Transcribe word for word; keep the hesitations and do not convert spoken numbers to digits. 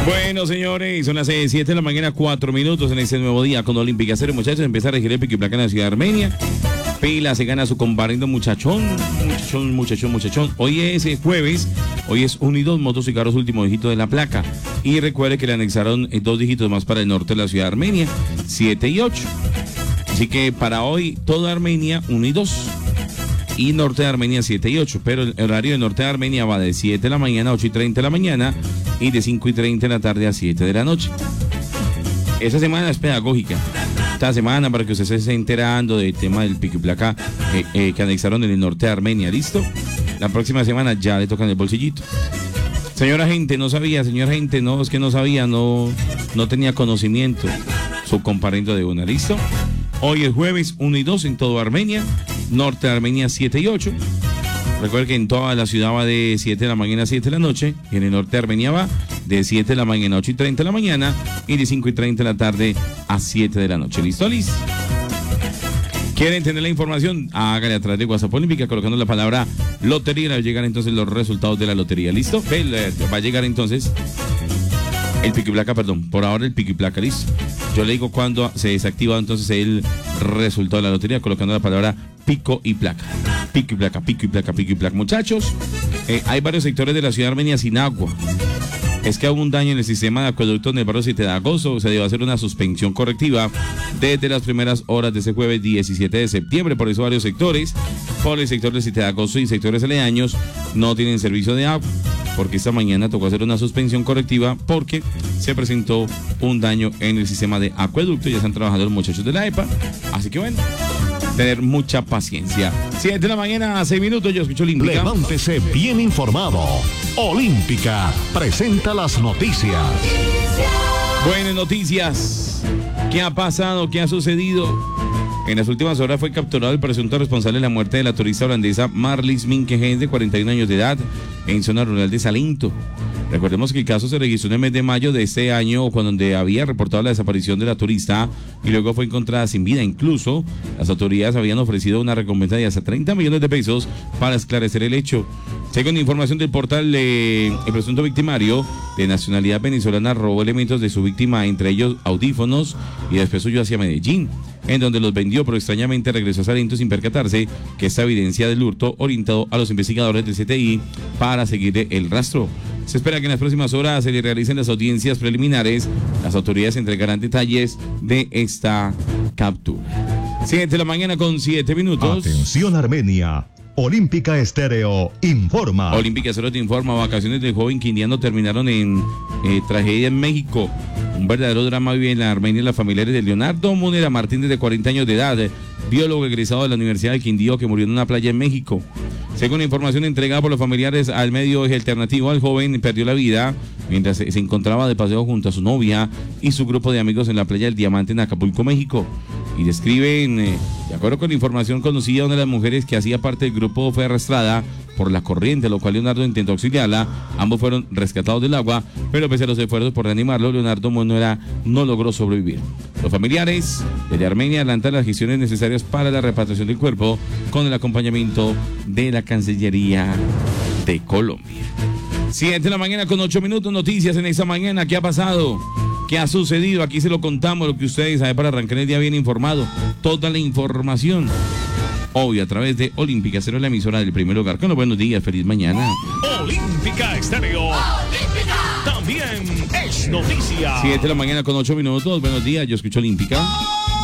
Bueno, señores, son las siete de la mañana, cuatro minutos en este nuevo día con Olímpica Cero, muchachos. Empieza a regir el pico y placa en la ciudad de Armenia. Pila se gana su comparendo muchachón, muchachón, muchachón, muchachón. Hoy es jueves, hoy es uno y dos motos y carros último dígito de la placa. Y recuerde que le anexaron dos dígitos más para el norte de la ciudad de Armenia, siete y ocho. Así que para hoy toda Armenia uno y dos. Y norte de Armenia siete y ocho, pero el horario de norte de Armenia va de siete de la mañana a ocho y treinta de la mañana y de cinco y treinta de la tarde a siete de la noche. Esa semana es pedagógica. Esta semana para que usted se esté enterando del tema del pico y placa eh, eh, que anexaron en el norte de Armenia, ¿listo? La próxima semana ya le tocan el bolsillito. Señora gente, no sabía, señora gente, no, es que no sabía, no, no tenía conocimiento. Su comparendo de una, ¿listo? Hoy es jueves uno y dos en todo Armenia, norte de Armenia siete y ocho. Recuerden que en toda la ciudad va de siete de la mañana a siete de la noche, y en el norte de Armenia va de siete de la mañana a ocho y treinta de la mañana y de cinco y treinta de la tarde a siete de la noche. ¿Listo, Liz? ¿Quieren tener la información? Hágale a través de WhatsApp Olímpica colocando la palabra lotería. Va a llegar entonces los resultados de la lotería. ¿Listo? Va a llegar entonces el pico y placa, perdón, por ahora el pico y placa, ¿listo? Yo le digo cuando se desactiva entonces el resultado de la lotería colocando la palabra pico y placa. Pico y placa, pico y placa, pico y placa. Muchachos, eh, hay varios sectores de la ciudad de Armenia sin agua. Es que hubo un daño en el sistema de acueducto en el barrio siete de agosto. Se debe hacer una suspensión correctiva desde las primeras horas de ese jueves diecisiete de septiembre. Por eso varios sectores, por el sector del siete de agosto y sectores aledaños, no tienen servicio de agua. Porque esta mañana tocó hacer una suspensión correctiva porque se presentó un daño en el sistema de acueducto. Ya están trabajando los muchachos de la E P A. Así que bueno, tener mucha paciencia. siete de la mañana, seis minutos, yo escucho Olímpica. Levántese bien informado. Olímpica presenta las noticias. Buenas noticias. ¿Qué ha pasado? ¿Qué ha sucedido? En las últimas horas fue capturado el presunto responsable de la muerte de la turista holandesa Marlies Minkens, de cuarenta y un años de edad, en zona rural de Salinto. Recordemos que el caso se registró en el mes de mayo de este año, cuando había reportado la desaparición de la turista y luego fue encontrada sin vida. Incluso las autoridades habían ofrecido una recompensa de hasta treinta millones de pesos para esclarecer el hecho. Según información del portal, eh, el presunto victimario de nacionalidad venezolana robó elementos de su víctima, entre ellos audífonos, y después huyó hacia Medellín, en donde los vendió, pero extrañamente regresó a Salinto sin percatarse que esta evidencia del hurto orientado a los investigadores del C T I para seguirle el rastro. Se espera que en las próximas horas se le realicen las audiencias preliminares. Las autoridades entregarán detalles de esta captura. siete de la mañana con siete minutos. Atención Armenia. Olímpica Estéreo informa. Olímpica Estéreo te informa. Vacaciones del joven quindiano terminaron en eh, tragedia en México. Un verdadero drama vive en la Armenia las familiares de Leonardo Munera Martínez, de cuarenta años de edad, biólogo egresado de la Universidad del Quindío, que murió en una playa en México. Según la información entregada por los familiares al medio Eje Alternativo, el joven perdió la vida mientras se encontraba de paseo junto a su novia y su grupo de amigos en la playa del Diamante en Acapulco, México. Y describen, eh, de acuerdo con la información conocida, una de las mujeres que hacía parte del grupo fue arrastrada por la corriente, lo cual Leonardo intentó auxiliarla. Ambos fueron rescatados del agua, pero pese a los esfuerzos por reanimarlo, Leonardo Monera no logró sobrevivir. Los familiares de Armenia adelantan las gestiones necesarias para la repatriación del cuerpo con el acompañamiento de la Cancillería de Colombia. siete de la mañana con ocho minutos, noticias en esta mañana. ¿Qué ha pasado? ¿Qué ha sucedido? Aquí se lo contamos, lo que ustedes saben, para arrancar el día bien informado. Toda la información hoy a través de Olímpica Estéreo, la emisora del primer lugar. Con los buenos días, feliz mañana. Olímpica Estéreo. Olímpica también es noticia. siete de la mañana con ocho minutos, buenos días, yo escucho Olímpica.